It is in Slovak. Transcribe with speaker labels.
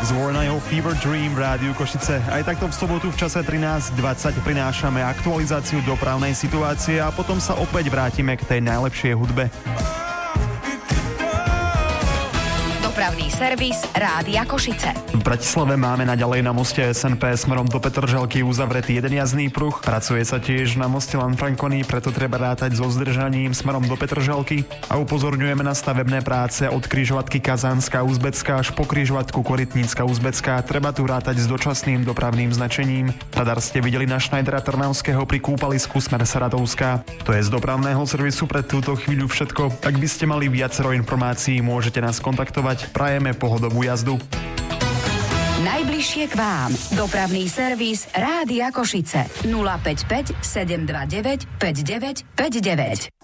Speaker 1: War na jeho Fever Dream v Rádiu Košice. Aj takto v sobotu v čase 13:20 prinášame aktualizáciu dopravnej situácie a potom sa opäť vrátime k tej najlepšej hudbe.
Speaker 2: Dopravný servis Rádia Košice.
Speaker 1: V Bratislave máme naďalej na moste SNP smerom do Petržalky uzavretý jeden jazdný pruh. Pracuje sa tiež na moste Lanfranconi, preto treba rátať so zdržaním smerom do Petržalky a upozorňujeme na stavebné práce od križovatky Kazánska Uzbecká až po križovatku Korytnícka Uzbecká. Treba tu rátať s dočasným dopravným značením. Radar ste videli na Schneidera Trnavského pri kúpalisku smer Saradovská. To je z dopravného servisu pre túto chvíľu všetko. Ak by ste mali viacero informácií, môžete nás kontaktovať. Prajeme pohodovú jazdu.
Speaker 2: Najbližšie k vám. Dopravný servis Rádia Košice. 055 729 5959.